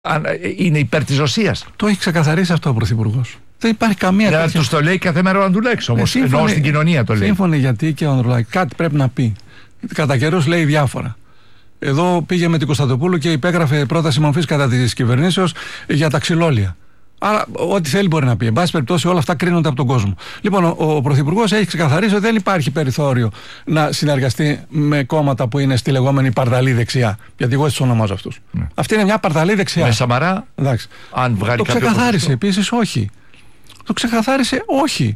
είναι υπέρ της Ρωσίας. Το έχει ξεκαθαρίσει αυτό ο Πρωθυπουργός. Δεν υπάρχει καμία τέτοια. Τους το λέει κάθε μέρα ο Ανδρουλάκης όμως. Ενώ στην κοινωνία το λέει. Σύμφωνοι, γιατί και ο Ανδρουλάκης κάτι πρέπει να πει. Κατά καιρούς λέει διάφορα. Εδώ πήγε με την Κωνσταντοπούλου και υπέγραφε πρόταση μορφής κατά της κυβερνήσεως για τα ξυλόλια. Άρα, ό,τι θέλει μπορεί να πει. Εν πάση περιπτώσει, όλα αυτά κρίνονται από τον κόσμο. Λοιπόν, ο Πρωθυπουργός έχει ξεκαθαρίσει ότι δεν υπάρχει περιθώριο να συνεργαστεί με κόμματα που είναι στη λεγόμενη παρταλή δεξιά. Γιατί εγώ έτσι τους ονομάζω αυτούς. Ναι. Αυτή είναι μια παρταλή δεξιά. Με Σαμαρά, εντάξει. Αν βγάλει το ξεκαθάρισε επίσης όχι. Το ξεκαθάρισε όχι.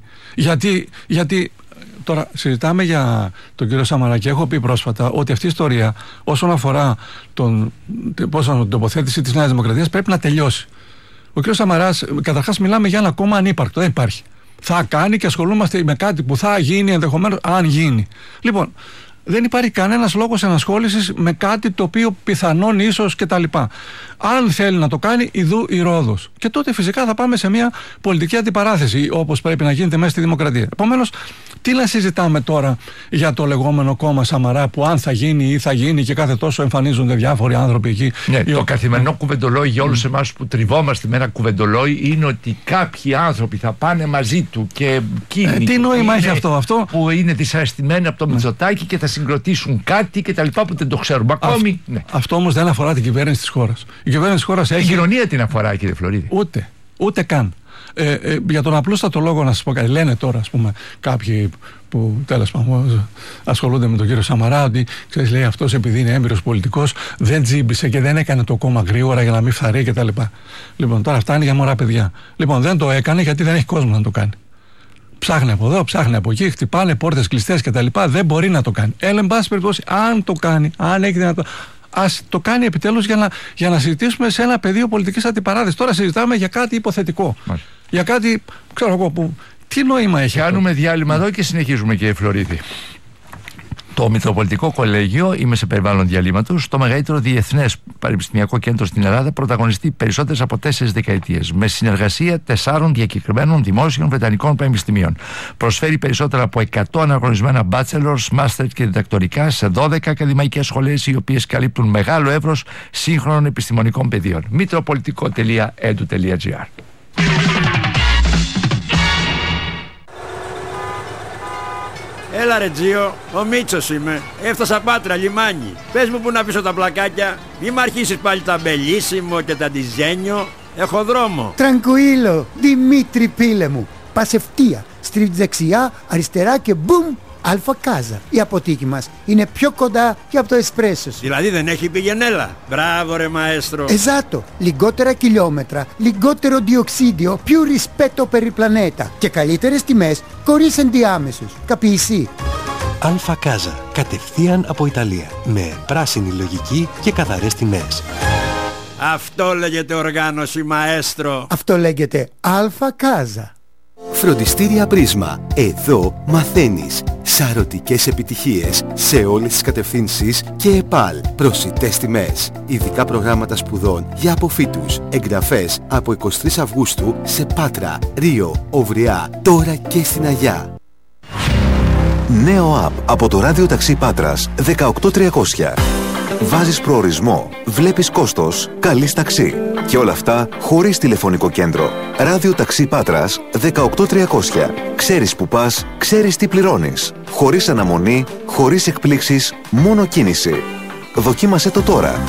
Γιατί τώρα συζητάμε για τον κύριο Σαμαρά και έχω πει πρόσφατα ότι αυτή η ιστορία όσον αφορά την τοποθέτηση της Νέας Δημοκρατίας πρέπει να τελειώσει. Ο κ. Σαμαράς, καταρχάς μιλάμε για ένα κόμμα ανύπαρκτο, δεν υπάρχει. Θα κάνει και ασχολούμαστε με κάτι που θα γίνει ενδεχομένως, αν γίνει. Λοιπόν, δεν υπάρχει κανένας λόγος ενασχόλησης με κάτι το οποίο πιθανόν ίσως κτλ. Αν θέλει να το κάνει, ιδού η Ρόδος. Και τότε φυσικά θα πάμε σε μια πολιτική αντιπαράθεση, όπως πρέπει να γίνεται μέσα στη δημοκρατία. Επομένως, τι να συζητάμε τώρα για το λεγόμενο κόμμα Σαμαρά, που αν θα γίνει ή θα γίνει και κάθε τόσο εμφανίζονται διάφοροι άνθρωποι εκεί. Ναι, το καθημερινό κουβεντολόι για όλους εμάς που τριβόμαστε με ένα κουβεντολόι είναι ότι κάποιοι άνθρωποι θα πάνε μαζί του και εκείνοι. Τι νόημα έχει αυτό? Που είναι δυσαρεστημένοι από το Μητσοτάκη και θα συγκροτήσουν κάτι και τα λοιπά που δεν το ξέρουμε ακόμη. Αυτό όμως δεν αφορά την κυβέρνηση της χώρας. Η κυβέρνηση της χώρας έχει. Η κοινωνία την αφορά, κύριε Φλωρίδη. Ούτε καν. Για τον απλούστατο λόγο να σας πω κάτι. Λένε τώρα, ας πούμε, κάποιοι που τέλος πάντων ασχολούνται με τον κύριο Σαμαρά, ότι ξέρεις, λέει, αυτός επειδή είναι έμπειρος πολιτικός δεν τζίμπησε και δεν έκανε το κόμμα γρήγορα για να μην φθαρεί κτλ. Λοιπόν, τώρα αυτά είναι για μωρά παιδιά. Λοιπόν, δεν το έκανε γιατί δεν έχει κόσμο να το κάνει. Ψάχνει από εδώ, ψάχνει από εκεί, χτυπάνε πόρτες κλειστές κτλ. Δεν μπορεί να το κάνει. Εν πάση περιπτώσει, αν το κάνει, αν έχει δυνατότητα, ας το κάνει επιτέλους για να συζητήσουμε σε ένα πεδίο πολιτικής αντιπαράθεσης. Τώρα συζητάμε για κάτι υποθετικό. Μάλιστα. Για κάτι, ξέρω εγώ, που τι νόημα έχει. Κάνουμε διάλειμμα εδώ και συνεχίζουμε, κύριε Φλωρίδη. Το Μητροπολιτικό Κολέγιο, είμαι σε περιβάλλον διαλύματος, το μεγαλύτερο διεθνές πανεπιστημιακό κέντρο στην Ελλάδα, πρωταγωνιστεί περισσότερες από 4 δεκαετίες, με συνεργασία 4 διακεκριμένων δημόσιων βρετανικών πανεπιστημίων. Προσφέρει περισσότερα από 100 αναγνωρισμένα bachelors, masters και διδακτορικά σε 12 ακαδημαϊκές σχολές, οι οποίες καλύπτουν μεγάλο εύρος σύγχρονων επιστημονικών πεδίων. Mitropolitico.edu.gr. Έλα ρε Τζίο, ο Μίτσος είμαι. Έφτασα Πάτρα, λιμάνι. Πες μου που να πίσω τα πλακάκια. Μη μ' αρχίσεις πάλι τα μπελίσιμο και τα ντιζένιο. Έχω δρόμο. Τρανκουίλο, Δημήτρη πίλε μου. Πας ευθεία, στρίβεις δεξιά, αριστερά και μπουμ, Αλφα Κάζα. Η αποθήκη μας είναι πιο κοντά και από το εσπρέσο σου. Δηλαδή δεν έχει πηγενέλα. Μπράβο ρε μαέστρο. Esatto, λιγότερα χιλιόμετρα, λιγότερο διοξίδιο, più rispetto per il pianeta και καλύτερες τιμές χωρίς ενδιάμεσους. Καπιεισί. Αλφα Κάζα, κατευθείαν από Ιταλία, με πράσινη λογική και καθαρές τιμές. Αυτό λέγεται οργάνωση μαέστρο. Αυτό λέγεται Αλφα Κάζα. Φροντιστήρια Πρίσμα. Εδώ μαθαίνεις σαρωτικές επιτυχίες σε όλες τις κατευθύνσεις και ΕΠΑΛ. Προσιτές τιμές. Ειδικά προγράμματα σπουδών για αποφύτους. Εγγραφές από 23 Αυγούστου σε Πάτρα, Ρίο, Οβριά, τώρα και στην Αγιά. Νέο app από το Ράδιο Ταξί Πάτρας 18300. Βάζεις προορισμό, βλέπεις κόστος, καλείς ταξί. Και όλα αυτά χωρίς τηλεφωνικό κέντρο. Ράδιο Ταξί Πάτρας 18300. Ξέρεις που πας, ξέρεις τι πληρώνεις. Χωρίς αναμονή, χωρίς εκπλήξεις, μόνο κίνηση. Δοκίμασέ το τώρα.